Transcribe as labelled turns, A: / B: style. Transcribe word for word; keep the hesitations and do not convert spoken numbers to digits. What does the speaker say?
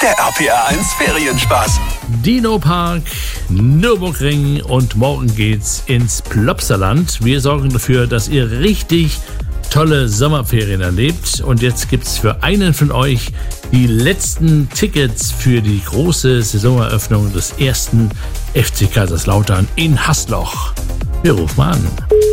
A: Der R P R eins Ferienspaß.
B: Dino Park, Nürburgring und morgen geht's ins Plopsaland. Wir sorgen dafür, dass ihr richtig tolle Sommerferien erlebt. Und jetzt gibt's für einen von euch die letzten Tickets für die große Saisoneröffnung des ersten F C Kaiserslautern in Hasloch. Wir rufen mal an.